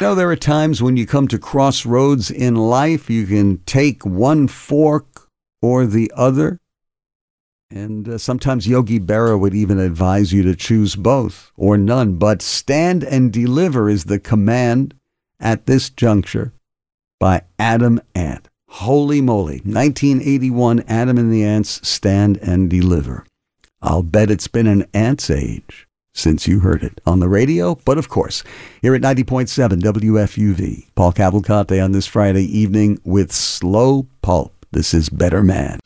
There are times when you come to crossroads in life, you can take one fork or the other. And sometimes Yogi Berra would even advise you to choose both or none. But stand and deliver is the command at this juncture by Adam Ant. Holy moly. 1981, Adam and the Ants, Stand and Deliver. I'll bet it's been an ant's age since you heard it on the radio. But of course, here at 90.7 WFUV, Paul Cavalcante on this Friday evening with Slow Pulp. This is Better Man.